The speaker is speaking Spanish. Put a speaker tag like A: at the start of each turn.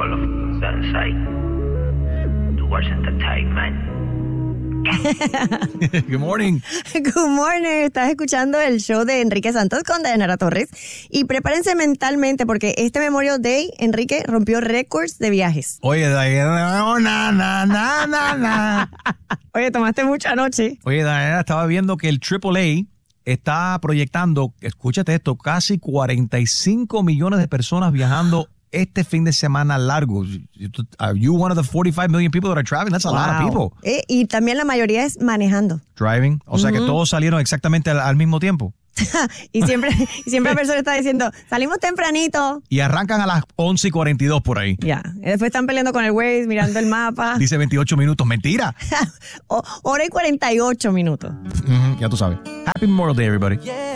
A: con los Sensei. Tu watch entertainment.
B: Good morning.
C: Good morning. Estás escuchando el show de Enrique Santos con Dayanara Torres. Y prepárense mentalmente porque este Memorial Day, Enrique rompió récords de viajes.
B: Oye, Diana,
C: Oye, tomaste mucho anoche.
B: Oye, Diana, estaba viendo que el AAA está proyectando, escúchate esto, casi 45 millones de personas viajando este fin de semana largo. Are you one of the 45 million people that are traveling? That's a lot of people.
C: Y también la mayoría es manejando.
B: Driving. O sea que todos salieron exactamente al mismo tiempo.
C: y siempre la persona está diciendo, salimos tempranito.
B: Y arrancan a las 11:42 por ahí.
C: Ya. Y después están peleando con el Waze, mirando el mapa.
B: Dice 28 minutos. Mentira.
C: Hora y 48 minutos.
B: Ya tú sabes. Happy Memorial Day, everybody.